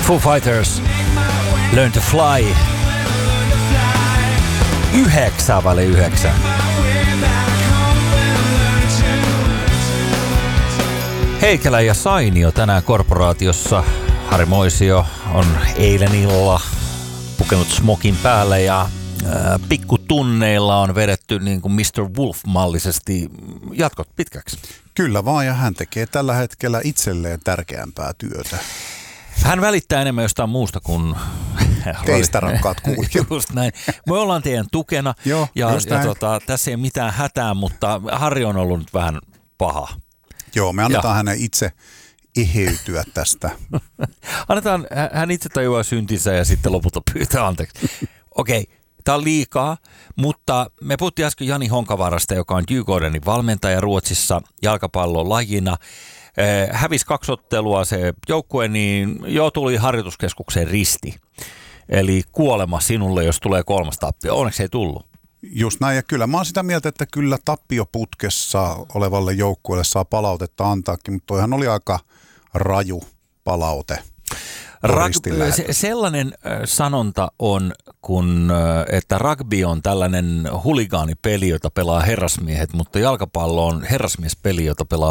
Foo Fighters, Learn to Fly. 9:09. Heikelä ja Sainio tänään korporaatiossa. Harri Moisio on eilen illalla pukenut smokin päälle ja pikkutunneilla on vedetty niin kuin Mr. Wolf-mallisesti jatkot pitkäksi. Kyllä vaan, ja hän tekee tällä hetkellä itselleen tärkeämpää työtä. Hän välittää enemmän jostain muusta kuin teistä, rakkaat kuulijat. Just näin. Me ollaan teidän tukena. Joo, ja tässä ei ole mitään hätää, mutta Harri on ollut nyt vähän paha. Joo, me annetaan hänen itse eheytyä tästä. Annetaan hän itse tajuaa syntinsä ja sitten lopulta pyytää anteeksi. Okei, tämä on liikaa, mutta me puhuttiin äsken Jani Honkavaarasta, joka on Djurgårdenin valmentaja Ruotsissa jalkapallon lajina. Hävisi 2 ottelua se joukkue, niin tuli harjoituskeskukseen risti. Eli kuolema sinulle, jos tulee 3 tappio. Onneksi ei tullut. Just näin, ja kyllä mä oon sitä mieltä, että kyllä tappioputkessa olevalle joukkueelle saa palautetta antaakin, mutta toihan oli aika raju palaute. Sellainen sanonta on, että rugby on tällainen huligaanipeli, jota pelaa herrasmiehet, mutta jalkapallo on herrasmiespeli, jota pelaa